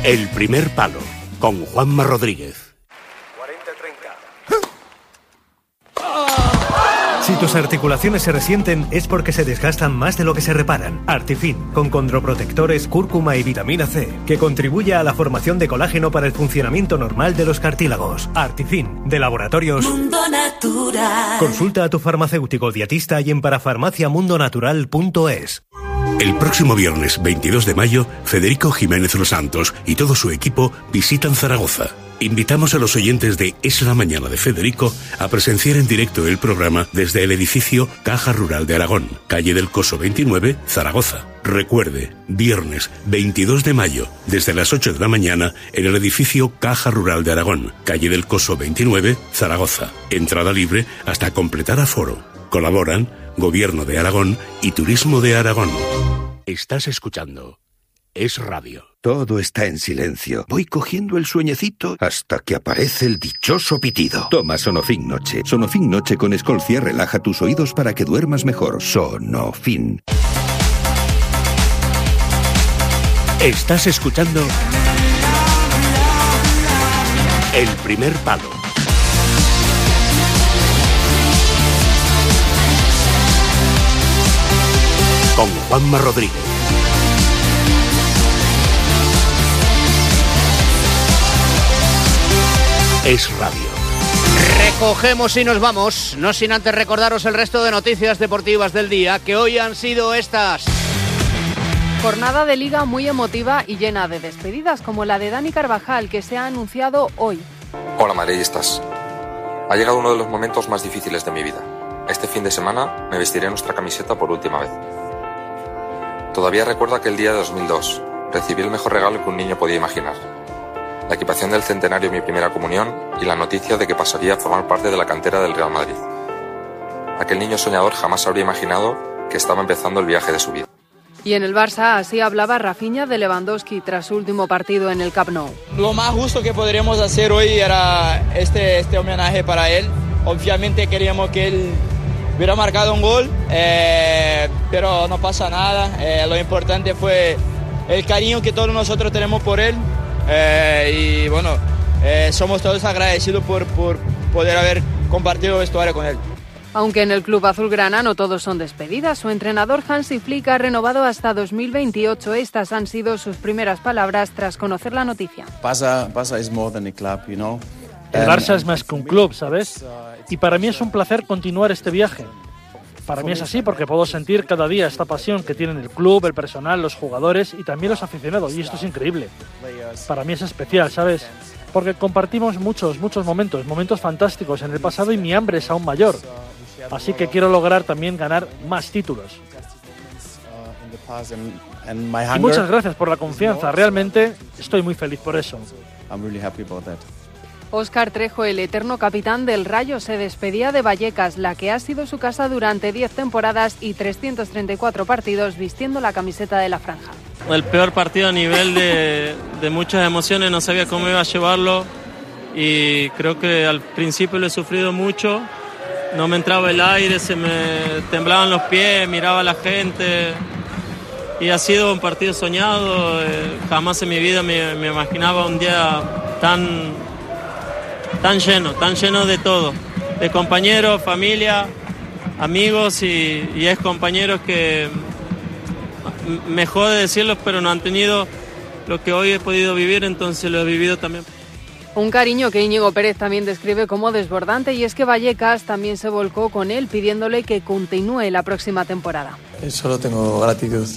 El primer palo, con Juanma Rodríguez. 40-30. Si tus articulaciones se resienten es porque se desgastan más de lo que se reparan. Artifin, con condroprotectores, cúrcuma y vitamina C, que contribuye a la formación de colágeno para el funcionamiento normal de los cartílagos. Artifin, de Laboratorios Mundo Natural. Consulta a tu farmacéutico dietista y en parafarmaciamundonatural.es. El próximo viernes 22 de mayo, Federico Jiménez Los Santos y todo su equipo visitan Zaragoza. Invitamos a los oyentes de Es la Mañana de Federico a presenciar en directo el programa desde el edificio Caja Rural de Aragón, calle del Coso 29, Zaragoza. Recuerde, viernes 22 de mayo, desde las 8 de la mañana, en el edificio Caja Rural de Aragón, calle del Coso 29, Zaragoza. Entrada libre hasta completar aforo. Colaboran Gobierno de Aragón y Turismo de Aragón. Estás escuchando Es Radio. Todo está en silencio. Voy cogiendo el sueñecito hasta que aparece el dichoso pitido. Toma Sonofin Noche. Sonofin Noche con Escolcia relaja tus oídos para que duermas mejor. Sonofin. Estás escuchando El primer palo. Con Juanma Rodríguez. Es Radio. Recogemos y nos vamos, no sin antes recordaros el resto de noticias deportivas del día, que hoy han sido estas. Jornada de liga muy emotiva y llena de despedidas, como la de Dani Carvajal, que se ha anunciado hoy. Hola madridistas. Ha llegado uno de los momentos más difíciles de mi vida. Este fin de semana me vestiré nuestra camiseta por última vez. Todavía recuerdo aquel día de 2002. Recibí el mejor regalo que un niño podía imaginar. La equipación del centenario de mi primera comunión y la noticia de que pasaría a formar parte de la cantera del Real Madrid. Aquel niño soñador jamás habría imaginado que estaba empezando el viaje de su vida. Y en el Barça así hablaba Rafinha de Lewandowski tras su último partido en el Camp Nou. Lo más justo que podríamos hacer hoy era este homenaje para él. Obviamente queríamos que él hubiera marcado un gol, pero no pasa nada. Lo importante fue el cariño que todos nosotros tenemos por él. Y bueno, somos todos agradecidos por poder haber compartido vestuario con él. Aunque en el club azulgrana no todos son despedidas, su entrenador Hansi Flick ha renovado hasta 2028. Estas han sido sus primeras palabras tras conocer la noticia. Barça is more than a club, you know. El Barça es más que un club, ¿sabes? Y para mí es un placer continuar este viaje. Para mí es así porque puedo sentir cada día esta pasión que tienen el club, el personal, los jugadores y también los aficionados. Y esto es increíble. Para mí es especial, ¿sabes? Porque compartimos muchos momentos fantásticos en el pasado y mi hambre es aún mayor. Así que quiero lograr también ganar más títulos. Y muchas gracias por la confianza. Realmente estoy muy feliz por eso. Óscar Trejo, el eterno capitán del Rayo, se despedía de Vallecas, la que ha sido su casa durante 10 temporadas y 334 partidos vistiendo la camiseta de la franja. El peor partido a nivel de muchas emociones, no sabía cómo iba a llevarlo y creo que al principio lo he sufrido mucho. No me entraba el aire, se me temblaban los pies, miraba a la gente y ha sido un partido soñado. Jamás en mi vida me imaginaba un día tan lleno de todo, de compañeros, familia, amigos y ex compañeros que me jode decirlos, pero no han tenido lo que hoy he podido vivir, entonces lo he vivido también. Un cariño que Íñigo Pérez también describe como desbordante, y es que Vallecas también se volcó con él pidiéndole que continúe la próxima temporada. Solo tengo gratitud.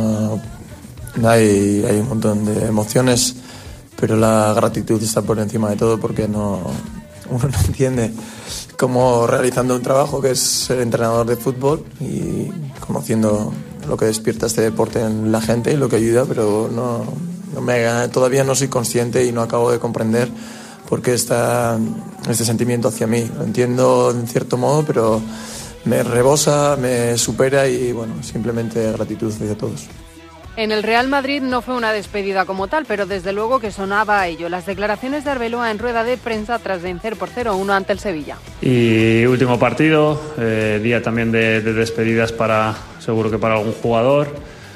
Hay un montón de emociones, pero la gratitud está por encima de todo porque uno no entiende cómo realizando un trabajo que es ser entrenador de fútbol y conociendo lo que despierta este deporte en la gente y lo que ayuda, pero todavía no soy consciente y no acabo de comprender por qué está este sentimiento hacia mí. Lo entiendo en cierto modo, pero me rebosa, me supera y bueno, simplemente gratitud hacia todos. En el Real Madrid no fue una despedida como tal, pero desde luego que sonaba a ello. Las declaraciones de Arbeloa en rueda de prensa tras vencer por 0-1 ante el Sevilla. Y último partido, día también de despedidas seguro que para algún jugador.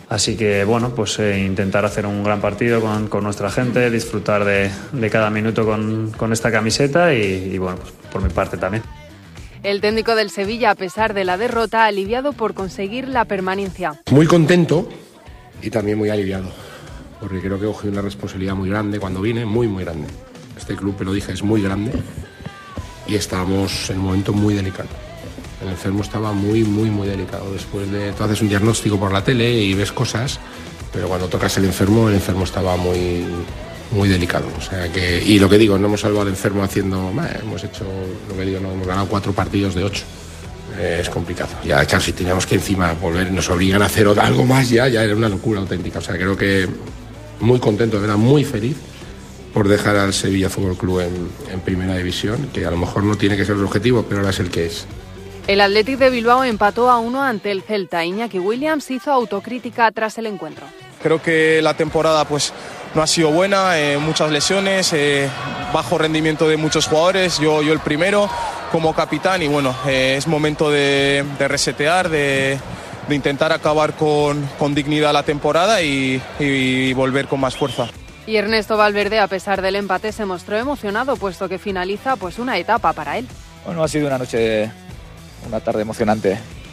Así que bueno, pues intentar hacer un gran partido con nuestra gente, disfrutar de cada minuto con esta camiseta y bueno, pues por mi parte también. El técnico del Sevilla, a pesar de la derrota, aliviado por conseguir la permanencia. Muy contento y también muy aliviado, porque creo que cogí una responsabilidad muy grande cuando vine, muy grande. Este club, te lo dije, es muy grande y estábamos en un momento muy delicado. El enfermo estaba muy delicado. Después de tú haces un diagnóstico por la tele y ves cosas, pero cuando tocas el enfermo estaba muy delicado. O sea que, y lo que digo, no hemos salvado al enfermo haciendo, hemos hecho lo que digo, no hemos ganado 4 partidos de 8. Es complicado. Ya, claro, si teníamos que encima volver, nos obligan a hacer algo más, ya era una locura auténtica. O sea, creo que muy contento, era muy feliz por dejar al Sevilla Fútbol Club en primera división, que a lo mejor no tiene que ser el objetivo, pero ahora es el que es. El Athletic de Bilbao empató a 1 ante el Celta. Iñaki Williams hizo autocrítica tras el encuentro. Creo que la temporada pues no ha sido buena, muchas lesiones, bajo rendimiento de muchos jugadores, yo el primero como capitán y bueno, es momento de resetear, de intentar acabar con dignidad la temporada y volver con más fuerza. Y Ernesto Valverde, a pesar del empate, se mostró emocionado, puesto que finaliza pues una etapa para él. Bueno, ha sido una tarde emocionante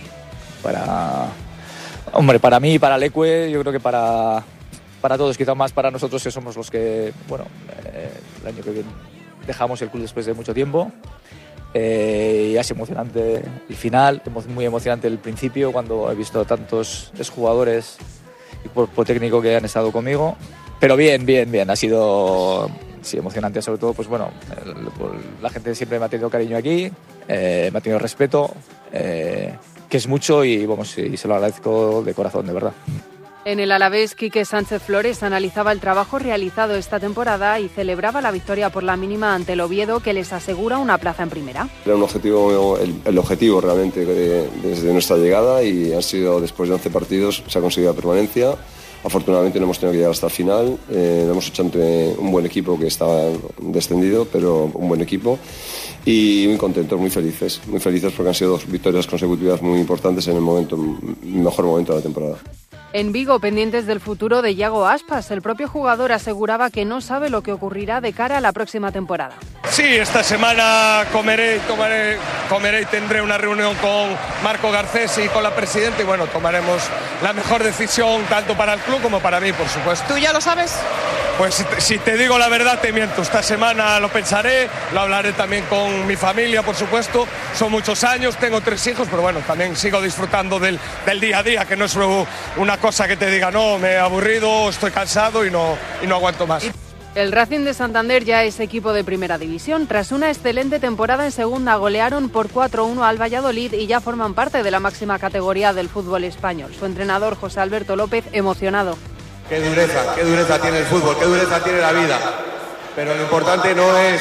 para mí y para Leque, yo creo que para todos, quizá más para nosotros que somos los que, el año que viene dejamos el club después de mucho tiempo. Y ha sido emocionante el final, muy emocionante el principio, cuando he visto tantos exjugadores y cuerpo técnico que han estado conmigo. Pero bien, ha sido emocionante, sobre todo, pues bueno, la gente siempre me ha tenido cariño aquí, me ha tenido respeto, que es mucho y se lo agradezco de corazón, de verdad. En el Alavés, Quique Sánchez Flores analizaba el trabajo realizado esta temporada y celebraba la victoria por la mínima ante el Oviedo, que les asegura una plaza en primera. Era un objetivo, el objetivo realmente desde nuestra llegada, y han sido, después de 11 partidos, se ha conseguido la permanencia. Afortunadamente no hemos tenido que llegar hasta el final, lo hemos hecho ante un buen equipo que estaba descendido, pero un buen equipo, y muy contentos, muy felices porque han sido 2 victorias consecutivas muy importantes en el mejor momento de la temporada. En Vigo, pendientes del futuro de Yago Aspas, el propio jugador aseguraba que no sabe lo que ocurrirá de cara a la próxima temporada. Sí, esta semana comeré y tendré una reunión con Marco Garcés y con la presidenta, y bueno, tomaremos la mejor decisión tanto para el club como para mí, por supuesto. ¿Tú ya lo sabes? Pues si te digo la verdad te miento. Esta semana lo pensaré, lo hablaré también con mi familia, por supuesto. Son muchos años, tengo 3 hijos, pero bueno, también sigo disfrutando del día a día, que no es una cosa que te diga, no, me he aburrido, estoy cansado y no aguanto más. El Racing de Santander ya es equipo de primera división. Tras una excelente temporada en segunda, golearon por 4-1 al Valladolid y ya forman parte de la máxima categoría del fútbol español. Su entrenador, José Alberto López, emocionado. Qué dureza tiene el fútbol, qué dureza tiene la vida. Pero lo importante no es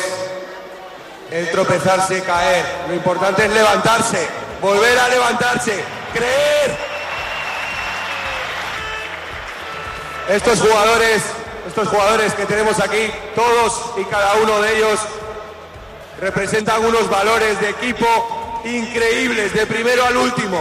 el tropezarse, caer. Lo importante es levantarse, volver a levantarse, creer. Estos jugadores que tenemos aquí, todos y cada uno de ellos, representan unos valores de equipo increíbles, del primero al último.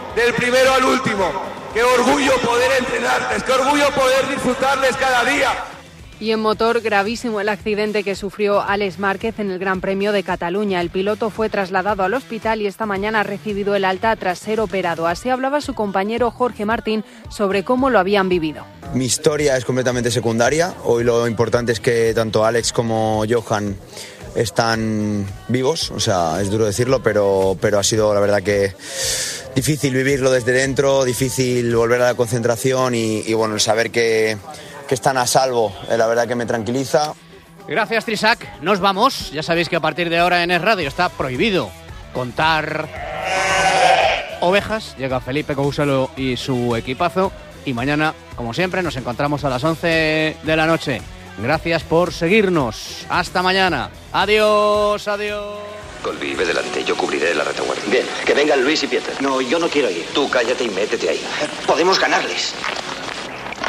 Qué orgullo poder entrenarles, qué orgullo poder disfrutarles cada día. Y en motor, gravísimo el accidente que sufrió Alex Márquez en el Gran Premio de Cataluña. El piloto fue trasladado al hospital y esta mañana ha recibido el alta tras ser operado. Así hablaba su compañero Jorge Martín sobre cómo lo habían vivido. Mi historia es completamente secundaria. Hoy lo importante es que tanto Alex como Johan están vivos. O sea, es duro decirlo, pero ha sido, la verdad, que difícil vivirlo desde dentro, difícil volver a la concentración y bueno, el saber que están a salvo, la verdad que me tranquiliza. Gracias, Trisac. Nos vamos. Ya sabéis que a partir de ahora en Es Radio está prohibido contar ovejas. Llega Felipe Couselo y su equipazo. Y mañana, como siempre, nos encontramos a las 11 de la noche. Gracias por seguirnos. Hasta mañana. Adiós, adiós. Colby, ve delante, yo cubriré la retaguardia. Bien, que vengan Luis y Pieter. No, yo no quiero ir. Tú cállate y métete ahí. Podemos ganarles.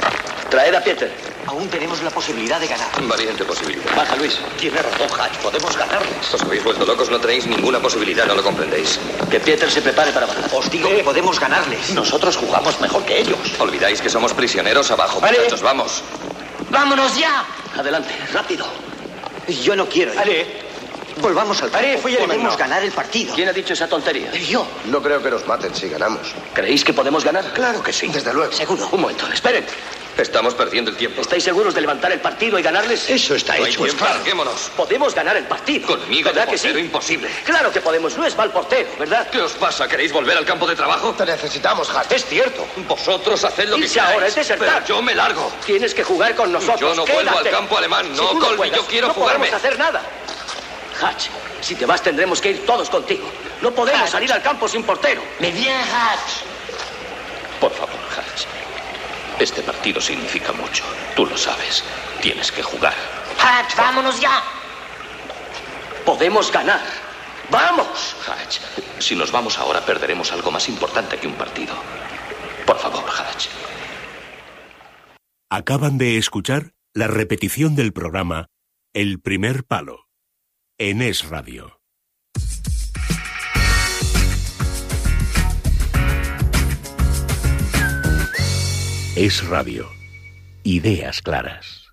Traed a Pieter. Aún tenemos la posibilidad de ganar. Valiente posibilidad. Baja, Luis. Tiene razón, Hatch. Podemos ganarles. Os habéis vuelto locos, no tenéis ninguna posibilidad, no lo comprendéis. Que Pieter se prepare para bajar. Os digo que podemos ganarles. Nosotros jugamos mejor que ellos. Olvidáis que somos prisioneros abajo, muchachos, vamos. ¡Vámonos ya! Adelante, rápido. Yo no quiero ir. Volvamos al campo. Podemos ganar el partido. ¿Quién ha dicho esa tontería? Yo. No creo que nos maten si ganamos. ¿Creéis que podemos ganar? Claro que sí. Desde luego. Seguro. Un momento, esperen. Estamos perdiendo el tiempo. ¿Estáis seguros de levantar el partido y ganarles? Eso está hecho. Pues larguémonos. Podemos ganar el partido. Conmigo ¿Verdad de que sí? portero imposible. Claro que podemos. No es mal portero, ¿verdad? ¿Qué os pasa? ¿Queréis volver al campo de trabajo? Te necesitamos, Hart. Es cierto. Vosotros haced lo que Irse ahora queráis. es desertar. Pero yo me largo. Tienes que jugar con nosotros. Yo no vuelvo al Quédate. campo alemán. Si No, tú no Colby, juegas, yo quiero no jugarme. podemos hacer nada. Hatch, si te vas tendremos que ir todos contigo. No podemos salir al campo sin portero. Me bien, Hatch. Por favor, Hatch. Este partido significa mucho. Tú lo sabes. Tienes que jugar. Hatch, vámonos ya. Podemos ganar. ¡Vamos! Hatch, si nos vamos ahora perderemos algo más importante que un partido. Por favor, Hatch. Acaban de escuchar la repetición del programa El Primer Palo en Es Radio. Es Radio. Ideas claras.